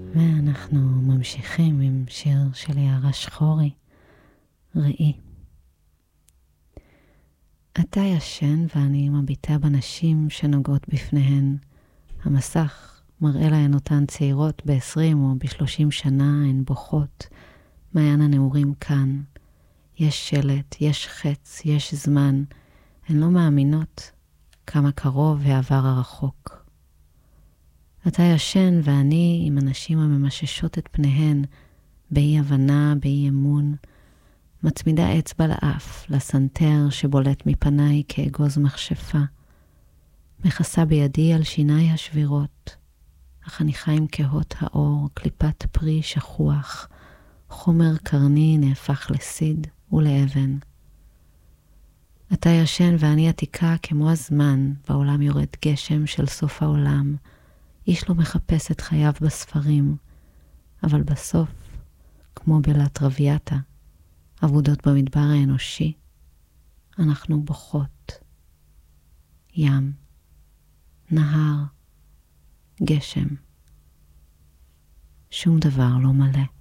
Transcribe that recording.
ואנחנו ממשיכים עם שיר של יערה שחורי, ראי. אתה ישן ואני מביטה בנשים שנוגעות בפניהן. המסך מראה להן אותן צעירות ב-20 או ב-30 שנה, הן בוכות. מעיין הנעורים כאן. יש שלט, יש חץ, יש זמן. הן לא מאמינות כמה קרוב העבר הרחוק. אתה ישן ואני עם הנשים הממששות את פניהן, באי הבנה, באי אמון, מצמידה אצבע לאף, לסנטר שבולט מפניי כאגוז מכשפה, מכסה בידי על שיניי השבירות, החניכיים כהות האור, קליפת פרי שכוח, חומר קרני נהפך לסיד ולאבן. אתה ישן ואני עתיקה כמו הזמן, בעולם יורד גשם של סוף העולם, איש לא מחפש את חייו בספרים, אבל בסוף, כמו בלטרוויאטה, עבודות במדבר האנושי, אנחנו בוכות. ים, נהר, גשם. שום דבר לא מלא.